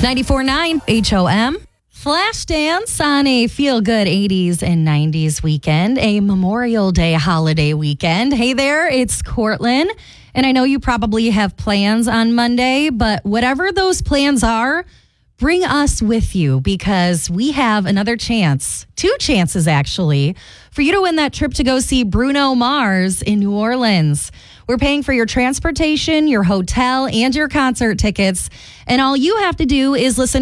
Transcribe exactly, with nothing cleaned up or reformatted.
ninety-four point nine H O M. Flashdance on a feel-good eighties and nineties weekend, a Memorial Day holiday weekend. Hey there, it's Courtland, and I know you probably have plans on Monday, but whatever those plans are, bring us with you because we have another chance, two chances actually, for you to win that trip to go see Bruno Mars in New Orleans. We're paying for your transportation, your hotel, and your concert tickets, and all you have to do is listen